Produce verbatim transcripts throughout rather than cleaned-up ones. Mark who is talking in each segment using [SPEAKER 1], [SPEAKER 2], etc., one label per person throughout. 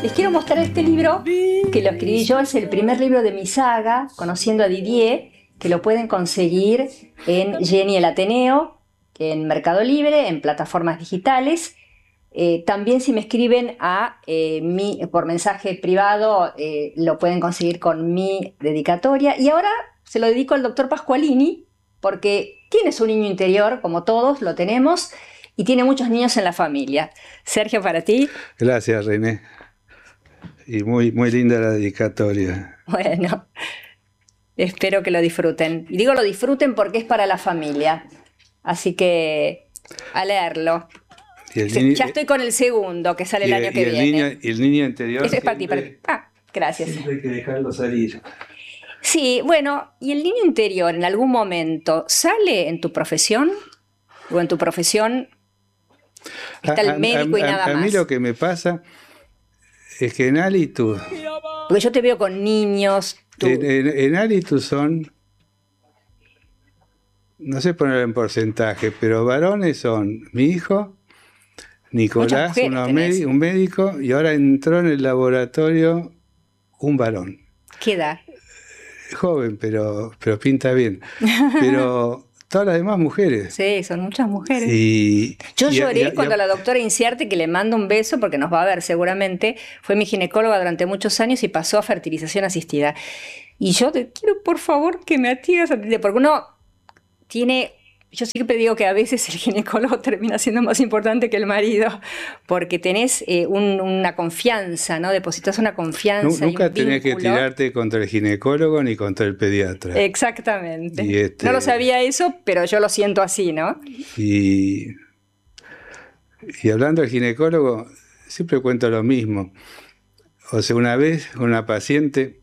[SPEAKER 1] Les quiero mostrar este libro que lo escribí yo, es el primer libro de mi saga, Conociendo a Didier, que lo pueden conseguir en Jenny el Ateneo, en Mercado Libre, en plataformas digitales. Eh, también si me escriben a eh, mi, por mensaje privado, eh, lo pueden conseguir con mi dedicatoria. Y ahora se lo dedico al doctor Pasqualini, porque tiene su niño interior, como todos lo tenemos, y tiene muchos niños en la familia. Sergio, para ti.
[SPEAKER 2] Gracias, René. Y muy, muy linda la dedicatoria.
[SPEAKER 1] Bueno, espero que lo disfruten. Y digo lo disfruten porque es para la familia. Así que a leerlo. Niño, ya estoy con el segundo, que sale el año que
[SPEAKER 2] el
[SPEAKER 1] viene.
[SPEAKER 2] Niño, y el niño interior.
[SPEAKER 1] Eso es para ti. Para... Ah, gracias.
[SPEAKER 2] Siempre hay que dejarlo salir.
[SPEAKER 1] Sí, bueno, ¿y el niño interior en algún momento sale en tu profesión? ¿O en tu profesión está el médico
[SPEAKER 2] a, a,
[SPEAKER 1] y nada
[SPEAKER 2] a,
[SPEAKER 1] más?
[SPEAKER 2] A mí lo que me pasa es que en Alitus...
[SPEAKER 1] Porque yo te veo con niños... Tú...
[SPEAKER 2] En, en, en Alitus son... No sé poner en porcentaje, pero varones son mi hijo, Nicolás, uno médico, un médico, y ahora entró en el laboratorio un varón.
[SPEAKER 1] ¿Qué edad?
[SPEAKER 2] Joven, pero, pero pinta bien. Pero todas las demás mujeres.
[SPEAKER 1] Sí, son muchas mujeres.
[SPEAKER 2] Y,
[SPEAKER 1] Yo
[SPEAKER 2] y,
[SPEAKER 1] lloré
[SPEAKER 2] y, y,
[SPEAKER 1] cuando
[SPEAKER 2] y,
[SPEAKER 1] la doctora Inciarte, que le mando un beso porque nos va a ver seguramente, fue mi ginecóloga durante muchos años y pasó a fertilización asistida. Y yo te quiero, por favor, que me atiendas, porque uno tiene... Yo siempre digo que a veces el ginecólogo termina siendo más importante que el marido, porque tenés eh, un, una confianza, ¿no? Depositas una confianza.
[SPEAKER 2] Nunca
[SPEAKER 1] y un
[SPEAKER 2] tenés
[SPEAKER 1] vínculo.
[SPEAKER 2] que tirarte contra el ginecólogo ni contra el pediatra.
[SPEAKER 1] Exactamente.
[SPEAKER 2] Y este,
[SPEAKER 1] no lo sabía eso, pero yo lo siento así, ¿no?
[SPEAKER 2] Y, y hablando del ginecólogo, siempre cuento lo mismo. O sea, una vez una paciente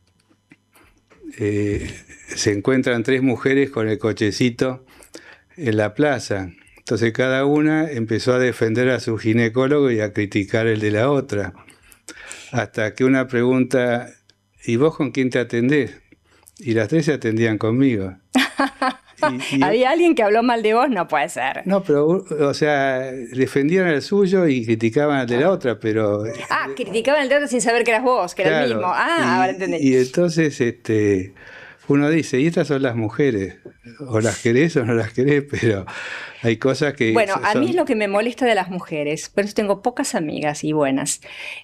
[SPEAKER 2] eh, se encuentran tres mujeres con el cochecito en la plaza. Entonces cada una empezó a defender a su ginecólogo y a criticar el de la otra. Hasta que una pregunta, ¿y vos con quién te atendés? Y las tres se atendían conmigo.
[SPEAKER 1] Y, y, ¿Había alguien que habló mal de vos? No puede ser.
[SPEAKER 2] No, pero, o sea, defendían el suyo y criticaban al de la otra, pero...
[SPEAKER 1] Ah, criticaban al de otro sin saber que eras vos, que claro, era el mismo. Ah,
[SPEAKER 2] y,
[SPEAKER 1] ahora entendí.
[SPEAKER 2] Y entonces, este... uno dice, y estas son las mujeres, o las querés o no las querés, pero hay cosas que...
[SPEAKER 1] Bueno,
[SPEAKER 2] son...
[SPEAKER 1] a mí es lo que me molesta de las mujeres, por eso tengo pocas amigas y buenas.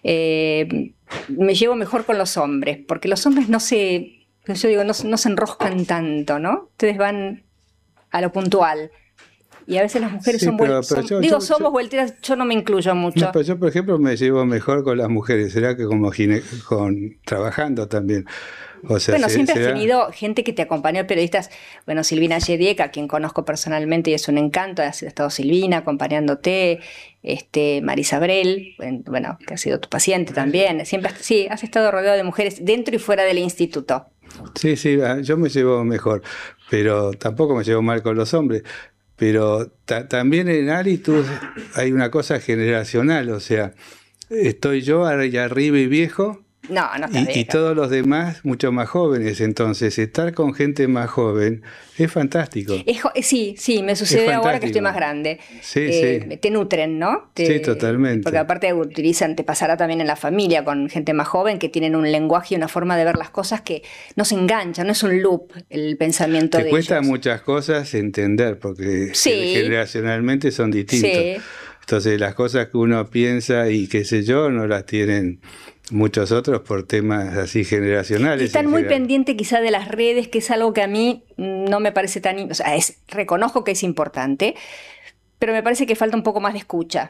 [SPEAKER 1] Eh, me llevo mejor con los hombres, porque los hombres no se, yo digo, no, no se enroscan tanto, ¿no? Ustedes van a lo puntual. Y a veces las mujeres sí, son vueltas. Digo, yo, somos yo, vuelteras, yo no me incluyo mucho.
[SPEAKER 2] No, pero yo, por ejemplo, me llevo mejor con las mujeres, será que como gine, con trabajando también. O sea,
[SPEAKER 1] bueno,
[SPEAKER 2] se,
[SPEAKER 1] siempre
[SPEAKER 2] será...
[SPEAKER 1] has tenido gente que te acompañó, periodistas, bueno, Silvina Yediek, a quien conozco personalmente y es un encanto, ha estado Silvina acompañándote, este, Marisa Brel, bueno, que ha sido tu paciente también, siempre, sí, has estado rodeado de mujeres dentro y fuera del instituto.
[SPEAKER 2] Sí, sí, yo me llevo mejor, pero tampoco me llevo mal con los hombres. Pero ta también en Alitus hay una cosa generacional, o sea, estoy yo allá arriba y viejo,
[SPEAKER 1] no, no
[SPEAKER 2] y, y todos los demás mucho más jóvenes, entonces estar con gente más joven es fantástico.
[SPEAKER 1] Es, sí, sí, me sucede ahora que estoy más grande.
[SPEAKER 2] Sí,
[SPEAKER 1] eh,
[SPEAKER 2] sí.
[SPEAKER 1] Te nutren, ¿no? Te,
[SPEAKER 2] sí, totalmente.
[SPEAKER 1] Porque aparte utilizan, te pasará también en la familia con gente más joven que tienen un lenguaje y una forma de ver las cosas que no se enganchan, no es un loop el pensamiento
[SPEAKER 2] te
[SPEAKER 1] de
[SPEAKER 2] cuesta
[SPEAKER 1] ellos.
[SPEAKER 2] muchas cosas entender porque
[SPEAKER 1] sí.
[SPEAKER 2] generacionalmente son distintos.
[SPEAKER 1] Sí.
[SPEAKER 2] Entonces las cosas que uno piensa y qué sé yo no las tienen muchos otros por temas así generacionales.
[SPEAKER 1] Y están muy pendientes quizá de las redes, que es algo que a mí no me parece tan... O sea, es, reconozco que es importante, pero me parece que falta un poco más de escucha.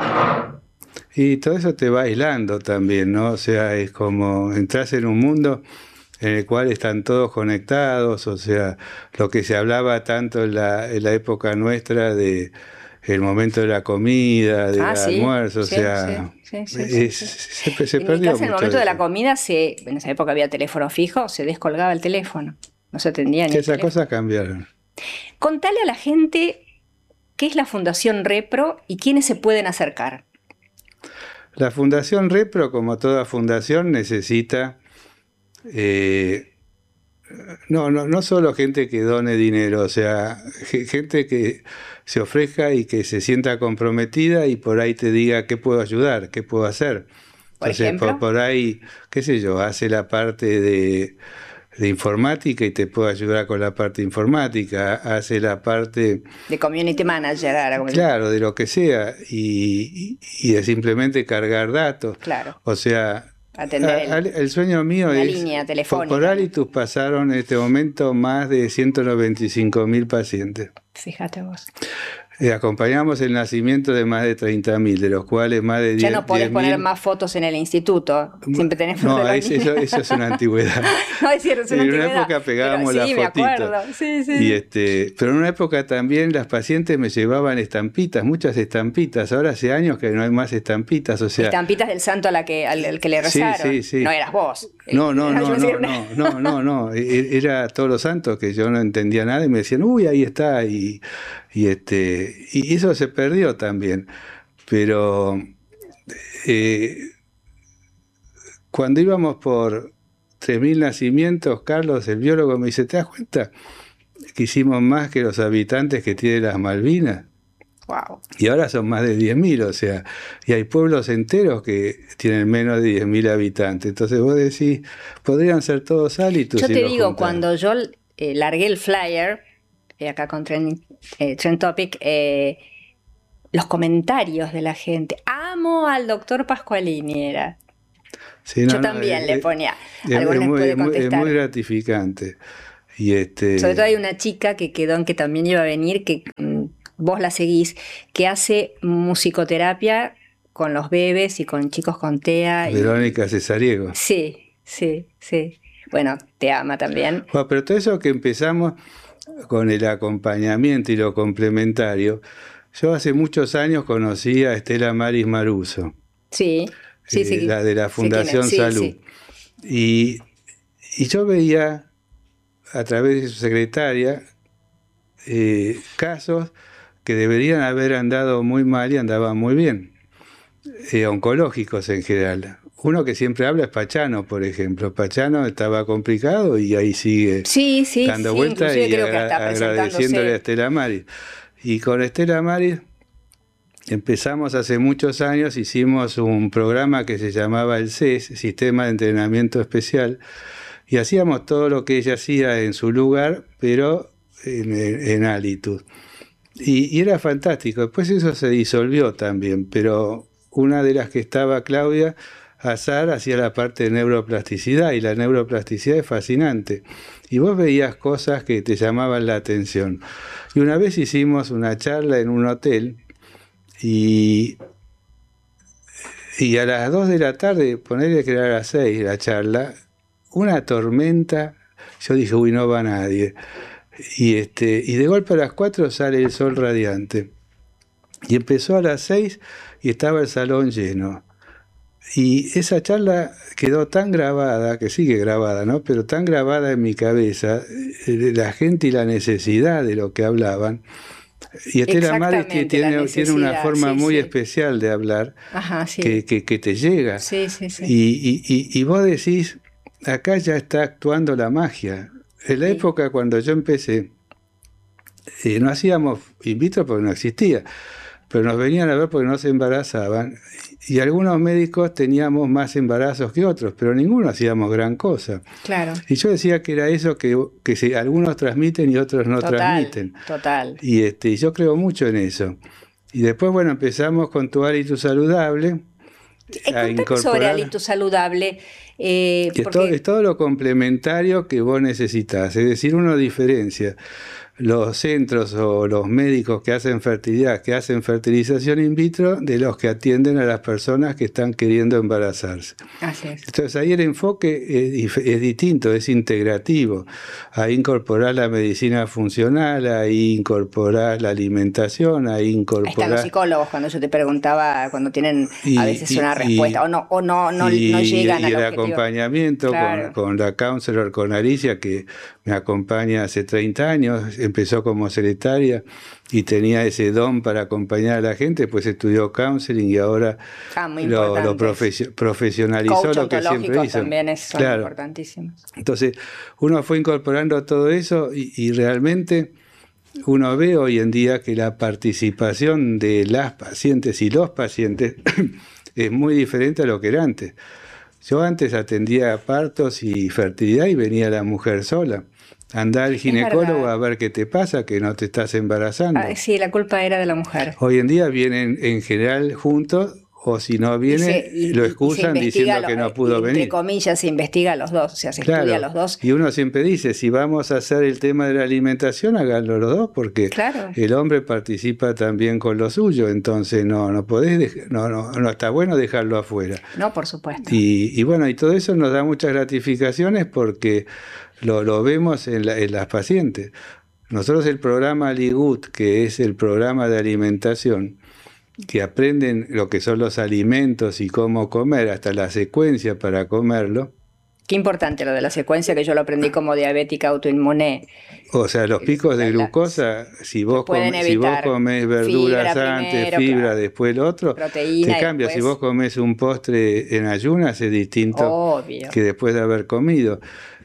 [SPEAKER 2] Y todo eso te va aislando también, ¿no? O sea, es como entras en un mundo en el cual están todos conectados, o sea, lo que se hablaba tanto en la, en la época nuestra de... el momento de la comida, del
[SPEAKER 1] ah, sí,
[SPEAKER 2] almuerzo,
[SPEAKER 1] sí,
[SPEAKER 2] o sea,
[SPEAKER 1] sí, sí, sí,
[SPEAKER 2] es,
[SPEAKER 1] sí, sí.
[SPEAKER 2] se, se
[SPEAKER 1] en
[SPEAKER 2] perdió
[SPEAKER 1] mi casa, en el
[SPEAKER 2] mucho
[SPEAKER 1] momento de, de la
[SPEAKER 2] eso.
[SPEAKER 1] comida, se, en esa época había teléfono fijo, se descolgaba el teléfono, no se atendía ni
[SPEAKER 2] que
[SPEAKER 1] el
[SPEAKER 2] esas
[SPEAKER 1] teléfono.
[SPEAKER 2] cosas cambiaron.
[SPEAKER 1] Contale a la gente qué es la Fundación Repro y quiénes se pueden acercar.
[SPEAKER 2] La Fundación Repro, como toda fundación, necesita eh, no, no, no solo gente que done dinero, o sea, gente que se ofrezca y que se sienta comprometida y por ahí te diga qué puedo ayudar, qué puedo hacer.
[SPEAKER 1] Por
[SPEAKER 2] Entonces,
[SPEAKER 1] ejemplo.
[SPEAKER 2] por, por ahí, qué sé yo, hace la parte de, de informática y te puede ayudar con la parte informática, hace la parte...
[SPEAKER 1] De community manager, ahora como
[SPEAKER 2] Claro, de lo que sea, y, y, y de simplemente cargar datos.
[SPEAKER 1] Claro.
[SPEAKER 2] O sea,
[SPEAKER 1] Atender el,
[SPEAKER 2] a, a, el sueño mío
[SPEAKER 1] una
[SPEAKER 2] es...
[SPEAKER 1] línea telefónica.
[SPEAKER 2] Por, por Alitus pasaron en este momento más de ciento noventa y cinco mil pacientes.
[SPEAKER 1] Fíjate vos.
[SPEAKER 2] Eh, acompañamos el nacimiento de más de treinta mil, de los cuales más de diez mil...
[SPEAKER 1] Ya no podés poner más fotos en el instituto. Siempre tenemos
[SPEAKER 2] No,
[SPEAKER 1] de
[SPEAKER 2] es, eso, eso es una antigüedad.
[SPEAKER 1] No, es cierto, es una
[SPEAKER 2] en
[SPEAKER 1] antigüedad.
[SPEAKER 2] una época pegábamos
[SPEAKER 1] pero,
[SPEAKER 2] la
[SPEAKER 1] sí,
[SPEAKER 2] fotito.
[SPEAKER 1] Me acuerdo. Sí, sí.
[SPEAKER 2] Y este, pero en una época también las pacientes me llevaban estampitas, muchas estampitas. Ahora hace años que no hay más estampitas. O sea,
[SPEAKER 1] estampitas del santo a la que, al, al que le rezaron.
[SPEAKER 2] Sí, sí, sí.
[SPEAKER 1] No eras vos.
[SPEAKER 2] No, no, no, no, no, no, no, no. Era todos los santos que yo no entendía nada y me decían, uy, ahí está. Y, y, este, y eso se perdió también. Pero eh, cuando íbamos por tres mil nacimientos, Carlos, el biólogo, me dice, ¿te das cuenta que hicimos más que los habitantes que tiene las Malvinas?
[SPEAKER 1] Wow.
[SPEAKER 2] Y ahora son más de diez mil, o sea, y hay pueblos enteros que tienen menos de diez mil habitantes. Entonces vos decís, podrían ser todos Alitus.
[SPEAKER 1] Yo
[SPEAKER 2] si
[SPEAKER 1] te
[SPEAKER 2] los
[SPEAKER 1] digo,
[SPEAKER 2] juntaran.
[SPEAKER 1] cuando yo eh, largué el flyer, eh, acá con Trend, eh, Trend Topic, eh, los comentarios de la gente, amo al doctor Pascualini, era.
[SPEAKER 2] Sí, no,
[SPEAKER 1] yo
[SPEAKER 2] no,
[SPEAKER 1] también
[SPEAKER 2] es,
[SPEAKER 1] le ponía.
[SPEAKER 2] Es,
[SPEAKER 1] Algunos
[SPEAKER 2] es, muy,
[SPEAKER 1] puede
[SPEAKER 2] es, muy,
[SPEAKER 1] contestar.
[SPEAKER 2] es muy gratificante. Y este...
[SPEAKER 1] Sobre todo hay una chica que quedó en que también iba a venir, que mm, vos la seguís, que hace musicoterapia con los bebés y con chicos con T E A.
[SPEAKER 2] Verónica
[SPEAKER 1] y...
[SPEAKER 2] Cesariego.
[SPEAKER 1] Sí, sí, sí. Bueno, te ama también.
[SPEAKER 2] Bueno, pero todo eso que empezamos con el acompañamiento y lo complementario, yo hace muchos años conocí a Estela Maris Maruso.
[SPEAKER 1] Sí, sí,
[SPEAKER 2] eh,
[SPEAKER 1] sí.
[SPEAKER 2] La de la Fundación
[SPEAKER 1] sí,
[SPEAKER 2] Salud.
[SPEAKER 1] Sí.
[SPEAKER 2] Y, y yo veía a través de su secretaria eh, casos que deberían haber andado muy mal y andaban muy bien, eh, oncológicos en general. Uno que siempre habla es Pachano, por ejemplo. Pachano estaba complicado y ahí sigue
[SPEAKER 1] sí, sí,
[SPEAKER 2] dando
[SPEAKER 1] sí,
[SPEAKER 2] vueltas y
[SPEAKER 1] creo que
[SPEAKER 2] agra
[SPEAKER 1] está
[SPEAKER 2] agradeciéndole a Estela Maris. Y con Estela Maris empezamos hace muchos años, hicimos un programa que se llamaba el C E S, Sistema de Entrenamiento Especial, y hacíamos todo lo que ella hacía en su lugar, pero en, en Alitus. Y, y era fantástico. Después eso se disolvió también, pero una de las que estaba, Claudia Azar, hacía la parte de neuroplasticidad, y la neuroplasticidad es fascinante. Y vos veías cosas que te llamaban la atención. Y una vez hicimos una charla en un hotel, y, y a las dos de la tarde, ponerle que era a las seis la charla, una tormenta, yo dije, uy, no va nadie. Y, este, y de golpe a las cuatro sale el sol radiante. Y empezó a las seis y estaba el salón lleno. Y esa charla quedó tan grabada, que sigue grabada, ¿no? Pero tan grabada en mi cabeza, la gente y la necesidad de lo que hablaban. Y Estela Maris tiene, tiene una forma sí, muy sí. especial de hablar.
[SPEAKER 1] Ajá, sí.
[SPEAKER 2] que, que, que te llega.
[SPEAKER 1] Sí, sí, sí.
[SPEAKER 2] Y, y, y vos decís, acá ya está actuando la magia. En la sí. época cuando yo empecé, eh, no hacíamos in vitro porque no existía, pero nos venían a ver porque no se embarazaban, y algunos médicos teníamos más embarazos que otros, pero ninguno hacíamos gran cosa.
[SPEAKER 1] Claro.
[SPEAKER 2] Y yo decía que era eso que, que se, algunos transmiten y otros no
[SPEAKER 1] total,
[SPEAKER 2] transmiten.
[SPEAKER 1] Total.
[SPEAKER 2] Y este, yo creo mucho en eso. Y después, bueno, empezamos con tu Alitus Saludable.
[SPEAKER 1] A incorporar... sobre Alitus Saludable. Eh,
[SPEAKER 2] que porque... es, todo, es todo lo complementario que vos necesitas. Es decir, uno diferencia los centros o los médicos que hacen fertilidad, que hacen fertilización in vitro, de los que atienden a las personas que están queriendo embarazarse.
[SPEAKER 1] Así es.
[SPEAKER 2] Entonces ahí el enfoque es, es distinto, es integrativo. Ahí incorporar la medicina funcional, ahí incorporar la alimentación, ahí incorporar...
[SPEAKER 1] Ahí están los psicólogos, cuando yo te preguntaba, cuando tienen
[SPEAKER 2] y,
[SPEAKER 1] a veces
[SPEAKER 2] y,
[SPEAKER 1] una respuesta, y, o no, o no, no,
[SPEAKER 2] y,
[SPEAKER 1] no llegan
[SPEAKER 2] y
[SPEAKER 1] al
[SPEAKER 2] el
[SPEAKER 1] objetivo.
[SPEAKER 2] Acompañamiento claro. con, con la counselor, con Alicia, que me acompaña hace treinta años, empezó como secretaria y tenía ese don para acompañar a la gente, pues estudió counseling y ahora
[SPEAKER 1] ah,
[SPEAKER 2] lo, lo profes profesionalizó.
[SPEAKER 1] Coach
[SPEAKER 2] lo que siempre hizo.
[SPEAKER 1] También es, son claro. importantísimos.
[SPEAKER 2] Entonces, uno fue incorporando todo eso y, y realmente uno ve hoy en día que la participación de las pacientes y los pacientes es muy diferente a lo que era antes. Yo antes atendía partos y fertilidad y venía la mujer sola. Andá al ginecólogo a ver qué te pasa, que no te estás embarazando.
[SPEAKER 1] Ah, sí, la culpa era de la mujer.
[SPEAKER 2] Hoy en día vienen en general juntos, o si no viene, y se, y, lo excusan diciendo lo, que no pudo
[SPEAKER 1] entre
[SPEAKER 2] venir.
[SPEAKER 1] Entre comillas, se investiga a los dos, o sea, se
[SPEAKER 2] claro,
[SPEAKER 1] estudia a los dos.
[SPEAKER 2] Y uno siempre dice, si vamos a hacer el tema de la alimentación, háganlo los dos, porque
[SPEAKER 1] claro.
[SPEAKER 2] el hombre participa también con lo suyo, entonces no, no podés, dejar, no, no, no está bueno dejarlo afuera.
[SPEAKER 1] No, por supuesto.
[SPEAKER 2] Y, y bueno, y todo eso nos da muchas gratificaciones porque lo, lo vemos en, la, en las pacientes. Nosotros el programa Ligut, que es el programa de alimentación, que aprenden lo que son los alimentos y cómo comer, hasta la secuencia para comerlo.
[SPEAKER 1] Qué importante lo de la secuencia, que yo lo aprendí como diabética autoinmune.
[SPEAKER 2] O sea, los picos de glucosa, si vos, com si vos comés verduras fibra antes, primero, fibra, claro. después lo otro,
[SPEAKER 1] proteína,
[SPEAKER 2] te cambia.
[SPEAKER 1] Después...
[SPEAKER 2] Si vos comés un postre en ayunas es distinto
[SPEAKER 1] Obvio.
[SPEAKER 2] que después de haber comido.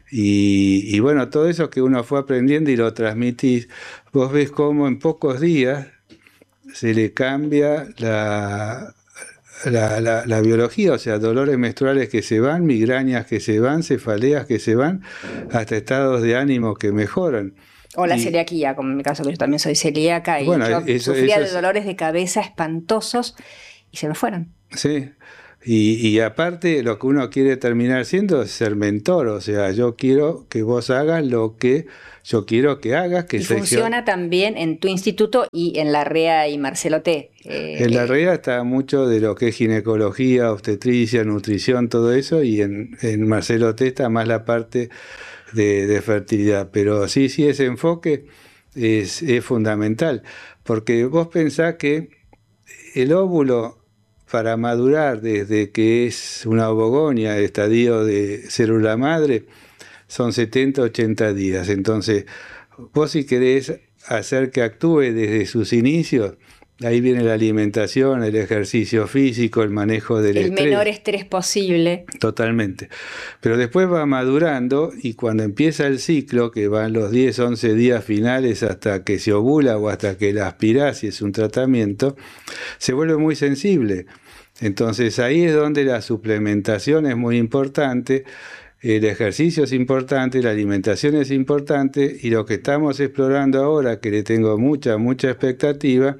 [SPEAKER 2] Y, y bueno, todo eso que uno fue aprendiendo y lo transmitís, vos ves cómo en pocos días se le cambia la, la, la, la biología, o sea, dolores menstruales que se van, migrañas que se van, cefaleas que se van, hasta estados de ánimo que mejoran.
[SPEAKER 1] O la
[SPEAKER 2] y,
[SPEAKER 1] celiaquía, como en mi caso, que yo también soy celíaca y
[SPEAKER 2] bueno,
[SPEAKER 1] yo
[SPEAKER 2] eso,
[SPEAKER 1] sufría
[SPEAKER 2] eso
[SPEAKER 1] de
[SPEAKER 2] es,
[SPEAKER 1] dolores de cabeza espantosos y se me fueron.
[SPEAKER 2] Sí. Y, y aparte lo que uno quiere terminar siendo es ser mentor, o sea, yo quiero que vos hagas lo que yo quiero que hagas. Que
[SPEAKER 1] y funciona también en tu instituto y en la R E A y Marcelo T.
[SPEAKER 2] Eh, en la R E A está mucho de lo que es ginecología, obstetricia, nutrición, todo eso, y en, en Marcelo T está más la parte de, de fertilidad. Pero sí, sí, ese enfoque es, es fundamental, porque vos pensás que el óvulo, para madurar desde que es una ovogonia, el estadio de célula madre, son setenta, ochenta días. Entonces, vos si querés hacer que actúe desde sus inicios, ahí viene la alimentación, el ejercicio físico, el manejo del
[SPEAKER 1] el
[SPEAKER 2] estrés.
[SPEAKER 1] El menor estrés posible.
[SPEAKER 2] Totalmente. Pero después va madurando y cuando empieza el ciclo, que van los diez, once días finales hasta que se ovula o hasta que la aspirás, si es un tratamiento, se vuelve muy sensible. Entonces ahí es donde la suplementación es muy importante, el ejercicio es importante, la alimentación es importante, y lo que estamos explorando ahora, que le tengo mucha, mucha expectativa,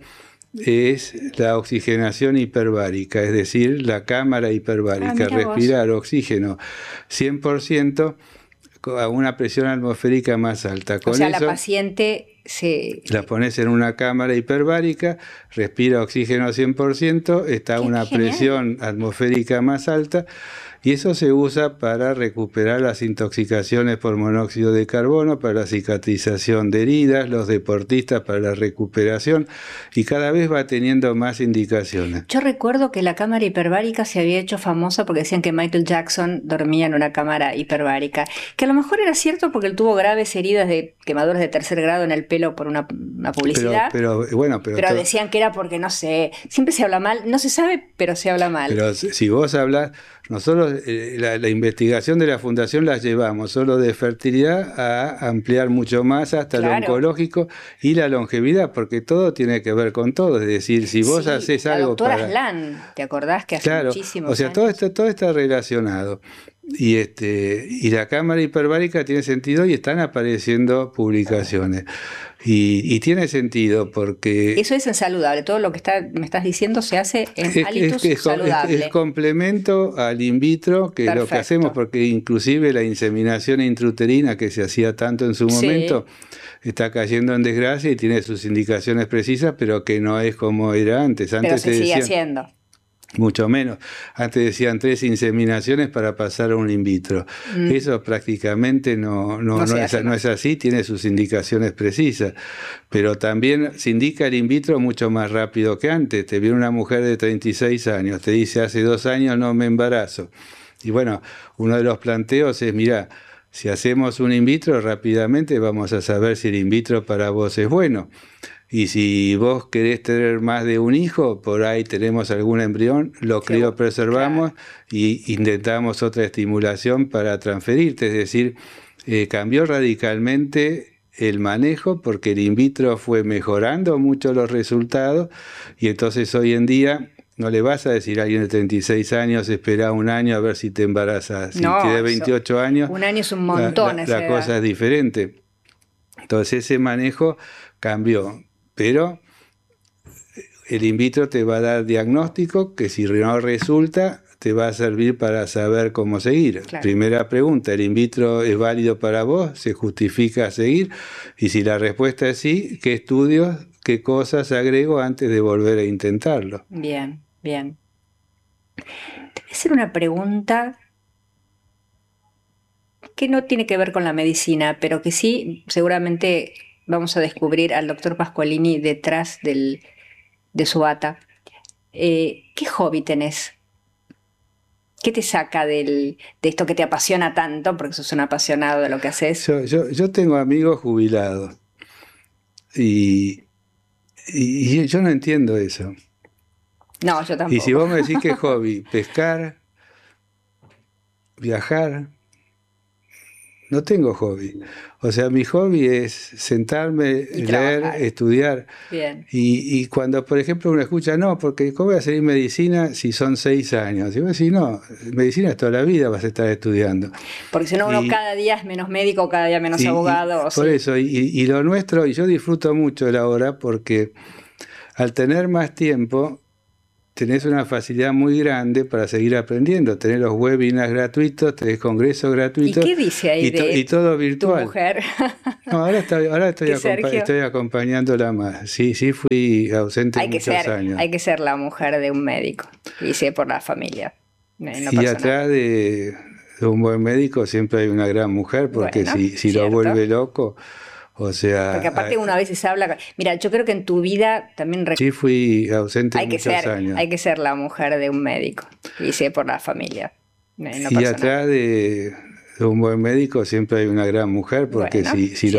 [SPEAKER 2] es la oxigenación hiperbárica, es decir, la cámara hiperbárica, ah, respirar vos. Oxígeno cien por ciento a una presión atmosférica más alta. Con
[SPEAKER 1] o sea,
[SPEAKER 2] eso,
[SPEAKER 1] la paciente se...
[SPEAKER 2] la pones en una cámara hiperbárica, respira oxígeno cien por ciento, está a una genial. presión atmosférica más alta, y eso se usa para recuperar las intoxicaciones por monóxido de carbono, para la cicatrización de heridas, los deportistas para la recuperación, y cada vez va teniendo más indicaciones.
[SPEAKER 1] Yo recuerdo que la cámara hiperbárica se había hecho famosa porque decían que Michael Jackson dormía en una cámara hiperbárica, que a lo mejor era cierto porque él tuvo graves heridas de quemaduras de tercer grado en el pelo por una, una publicidad,
[SPEAKER 2] pero, pero, bueno, pero,
[SPEAKER 1] pero decían que era porque, no sé, siempre se habla mal, no se sabe, pero se habla mal.
[SPEAKER 2] Pero si vos hablas, nosotros eh, la, la investigación de la fundación la llevamos solo de fertilidad a ampliar mucho más hasta claro. lo oncológico y la longevidad, porque todo tiene que ver con todo, es decir, si vos
[SPEAKER 1] sí,
[SPEAKER 2] haces
[SPEAKER 1] la
[SPEAKER 2] algo
[SPEAKER 1] doctora
[SPEAKER 2] para...
[SPEAKER 1] Aslan, ¿te acordás que hace
[SPEAKER 2] claro,
[SPEAKER 1] muchísimos
[SPEAKER 2] o sea,
[SPEAKER 1] años?
[SPEAKER 2] todo está, todo está relacionado. Y, este, y la cámara hiperbárica tiene sentido y están apareciendo publicaciones. Y, y tiene sentido porque...
[SPEAKER 1] Eso es en saludable, todo lo que está, me estás diciendo se hace en
[SPEAKER 2] es,
[SPEAKER 1] hálitus
[SPEAKER 2] es, es,
[SPEAKER 1] saludable.
[SPEAKER 2] Es, es complemento al in vitro, que Perfecto. es lo que hacemos, porque inclusive la inseminación intrauterina que se hacía tanto en su momento sí. está cayendo en desgracia y tiene sus indicaciones precisas, pero que no es como era antes. Antes
[SPEAKER 1] pero se
[SPEAKER 2] te
[SPEAKER 1] sigue
[SPEAKER 2] decían,
[SPEAKER 1] haciendo.
[SPEAKER 2] Mucho menos. Antes decían tres inseminaciones para pasar a un in vitro. Mm. Eso prácticamente no, no, no, no, es, no es así, tiene sus indicaciones precisas. Pero también se indica el in vitro mucho más rápido que antes. Te viene una mujer de treinta y seis años, te dice hace dos años no me embarazo. Y bueno, uno de los planteos es, mirá, si hacemos un in vitro rápidamente vamos a saber si el in vitro para vos es bueno. Y si vos querés tener más de un hijo, por ahí tenemos algún embrión, lo criopreservamos claro. y intentamos otra estimulación para transferirte. Es decir, eh, cambió radicalmente el manejo porque el in vitro fue mejorando mucho los resultados y entonces hoy en día no le vas a decir a alguien de treinta y seis años, espera un año a ver si te embarazas. Si
[SPEAKER 1] no,
[SPEAKER 2] tiene veintiocho años,
[SPEAKER 1] un año es un montón.
[SPEAKER 2] La, la, la cosa es diferente. Entonces ese manejo cambió, pero el in vitro te va a dar diagnóstico que si no resulta, te va a servir para saber cómo seguir. Claro. Primera pregunta, ¿el in vitro es válido para vos? ¿Se justifica seguir? Y si la respuesta es sí, ¿qué estudios, qué cosas agrego antes de volver a intentarlo?
[SPEAKER 1] Bien, bien. Te voy a hacer una pregunta que no tiene que ver con la medicina, pero que sí, seguramente vamos a descubrir al doctor Pasqualini detrás del, de su bata. Eh, ¿Qué hobby tenés? ¿Qué te saca del, de esto que te apasiona tanto? Porque sos un apasionado de lo que haces.
[SPEAKER 2] Yo, yo, yo tengo amigos jubilados y, y, y yo no entiendo eso.
[SPEAKER 1] No, yo tampoco.
[SPEAKER 2] Y si vos me decís que hobby, pescar, viajar, no tengo hobby. O sea, mi hobby es sentarme,
[SPEAKER 1] y
[SPEAKER 2] leer,
[SPEAKER 1] trabajar.
[SPEAKER 2] estudiar.
[SPEAKER 1] Bien.
[SPEAKER 2] Y, y cuando, por ejemplo, uno escucha, no, porque ¿cómo voy a seguir medicina si son seis años? Y vos decís, no, medicina es toda la vida vas a estar estudiando.
[SPEAKER 1] Porque si no, uno
[SPEAKER 2] y,
[SPEAKER 1] cada día es menos médico, cada día menos
[SPEAKER 2] y,
[SPEAKER 1] abogado.
[SPEAKER 2] Y, por sí. eso, y, y lo nuestro, y yo disfruto mucho la hora porque al tener más tiempo, tenés una facilidad muy grande para seguir aprendiendo. Tenés los webinars gratuitos, tenés congresos gratuitos.
[SPEAKER 1] ¿Y qué dice ahí
[SPEAKER 2] y to,
[SPEAKER 1] de
[SPEAKER 2] y todo virtual.
[SPEAKER 1] tu mujer?
[SPEAKER 2] No, ahora, está, ahora estoy, acompa estoy acompañándola más. Sí, sí, fui ausente
[SPEAKER 1] hay
[SPEAKER 2] muchos
[SPEAKER 1] que ser,
[SPEAKER 2] años.
[SPEAKER 1] Hay que ser la mujer de un médico. Y sé por la familia. No
[SPEAKER 2] y atrás de, de un buen médico siempre hay una gran mujer, porque bueno, si, si lo vuelve loco... O sea,
[SPEAKER 1] porque aparte uno a veces habla... Mira, yo creo que en tu vida también...
[SPEAKER 2] Sí, fui ausente
[SPEAKER 1] hay
[SPEAKER 2] muchos
[SPEAKER 1] que ser,
[SPEAKER 2] años.
[SPEAKER 1] Hay que ser la mujer de un médico. Y sé por la familia. No
[SPEAKER 2] y atrás de, de un buen médico siempre hay una gran mujer, porque bueno, si, si lo